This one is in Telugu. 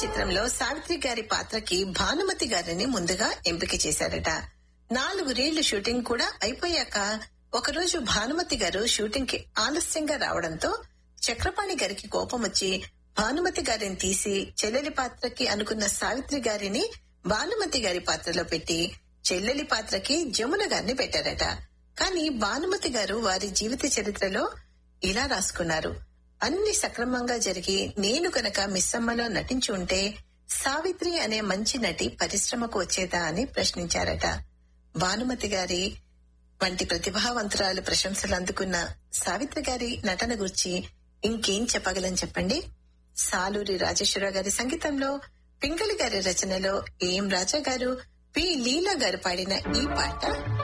చిత్రంలో సావిత్రి గారి పాత్రకి భానుమతి గారిని ముందుగా ఎంపిక చేశారట. 4 రీళ్లు షూటింగ్ కూడా అయిపోయాక ఒకరోజు భానుమతి గారు షూటింగ్ కి ఆలస్యంగా రావడంతో చక్రపాణి గారికి కోపం వచ్చి భానుమతి గారిని తీసి చెల్లెలి పాత్రకి అనుకున్న సావిత్రి గారిని భానుమతి గారి పాత్రలో పెట్టి చెల్లెలి పాత్రకి జమున గారిని పెట్టారట. కానీ భానుమతి గారు వారి జీవిత చరిత్రలో ఇలా రాసుకున్నారు: అన్ని సక్రమంగా జరిగి నేను గనక మిస్సమ్మలో నటించి ఉంటే సావిత్రి అనే మంచి నటి పరిశ్రమకు వచ్చేదా అని ప్రశ్నించారట. భానుమతి గారి వంటి ప్రతిభావంతురాలు ప్రశంసలు అందుకున్న సావిత్రి గారి నటన గురించి ఇంకేం చెప్పగలం చెప్పండి. సాలూరి రాజేశ్వరరావు గారి సంగీతంలో, పింగళి గారి రచనలో ఏం రాజా గారు, పి లీలా గారు పాడిన ఈ పాట